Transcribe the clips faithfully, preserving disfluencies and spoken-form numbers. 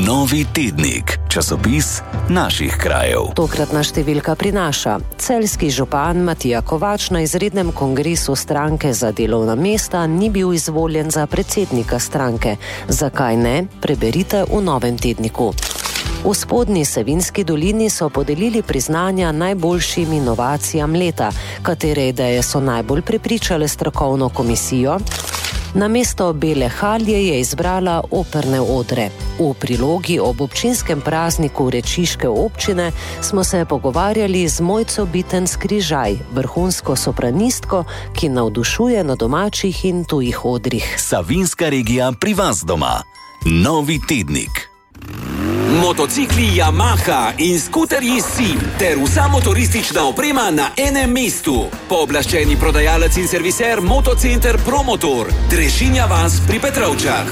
Novi tednik, časopis naših krajev. Tokratna številka prinaša: celjski župan Matija Kovač na izrednem kongresu stranke za delovna mesta ni bil izvoljen za predsednika stranke. Zakaj ne? Preberite v Novem tedniku. V Spodnji Savinjski dolini so podelili priznanja najboljšim inovacijam leta. Katere ideje so najbolj prepričale strokovno komisijo? Namesto bele halje je izbrala operne odre. V prilogi ob občinskem prazniku Rečiške občine smo se pogovarjali z Mojco Bitenc-Križaj, vrhunsko sopranistko, ki navdušuje na domačih in tujih odrih. Savinjska regija pri vas doma. Novi tednik. Motocikli Yamaha in skuterji Sim ter vsa motoristična oprema na enem mestu. Pooblaščeni prodajalec in serviser Motocenter Promotor, Drežinja vas pri Petrovčah.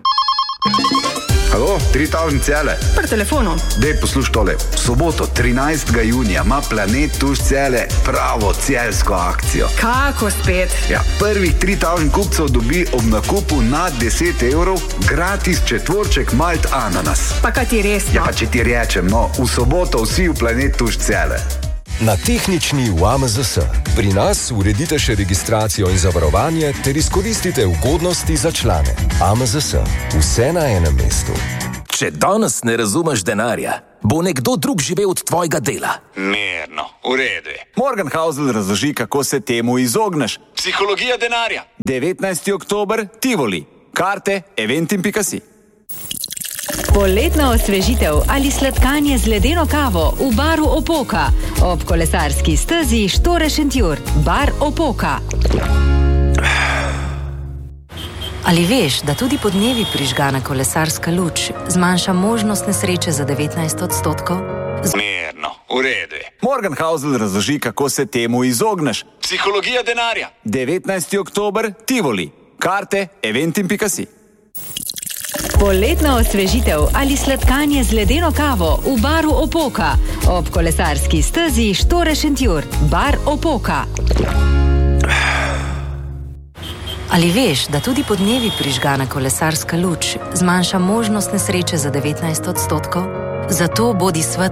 Halo, tri tisoč cele. Pri telefonu. Dej, posluš tole. V soboto, trinajstega junija, ima Planet Tuš Cele pravo celjsko akcijo. Kako spet? Ja, prvih tri tisoč kupcev dobi ob nakupu nad deset evrov gratis četvorček malt ananas. Pa kaj ti res? Ja, če ti rečem, no, v soboto vsi v Planet Tuš Cele. Na tehnični v A M Z S. Pri nas uredite še registracijo in zavarovanje ter izkoristite ugodnosti za člane. A M Z S. Vse na enem mestu. Če danes ne razumeš denarja, bo nekdo drug živel od tvojega dela. Mirno, v redu. Morgan Housel razloži, kako se temu izogneš. Psihologija denarja. devetnajsti oktober, Tivoli. Karte eventim pika si. Poletna osvežitev ali sladkanje z ledeno kavo v baru Opoka. Ob kolesarski stezi Štore-Šentjur. Bar Opoka. Ali veš, da tudi podnevi prižgana kolesarska luč zmanjša možnost nesreče za devetnajst odstotkov? Mirno, v redu. Morgan Housel razloži, kako se temu izogneš. Psihologija denarja. devetnajsti oktober, Tivoli. Karte eventim pika si. Poletna osvežitev ali sladkanje z ledeno kavo v baru Opoka. Ob kolesarski stezi Štore-Šentjur. Bar Opoka. Ali veš, da tudi podnevi prižgana kolesarska luč zmanjša možnost nesreče za devetnajst odstotkov? Zato bodi svet